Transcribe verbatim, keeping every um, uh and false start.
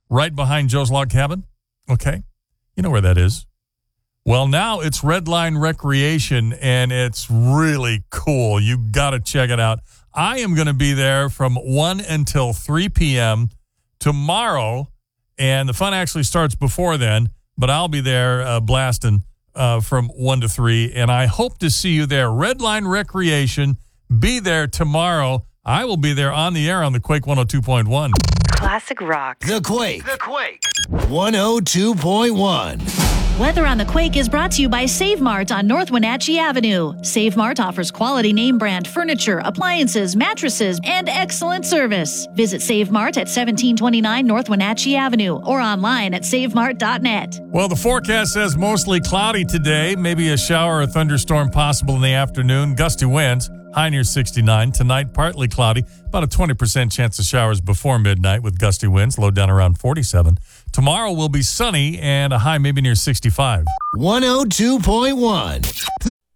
right behind Joe's Log Cabin. Okay. You know where that is. Well, now it's Redline Recreation, and it's really cool. You got to check it out. I am going to be there from one until three p.m. tomorrow, and the fun actually starts before then, but I'll be there uh, blasting uh, from one to three, and I hope to see you there. Redline Recreation, be there tomorrow. I will be there on the air on the Quake one oh two point one. Classic rock. The Quake. The Quake. one oh two point one. Weather on the Quake is brought to you by Save Mart on North Wenatchee Avenue. Save Mart offers quality name brand furniture, appliances, mattresses, and excellent service. Visit Save Mart at seventeen twenty-nine North Wenatchee Avenue or online at save mart dot net. Well, the forecast says mostly cloudy today, maybe a shower or thunderstorm possible in the afternoon, gusty winds, high near sixty-nine. Tonight, partly cloudy, about a twenty percent chance of showers before midnight with gusty winds, low down around forty-seven. Tomorrow will be sunny and a high maybe near sixty-five. one oh two point one.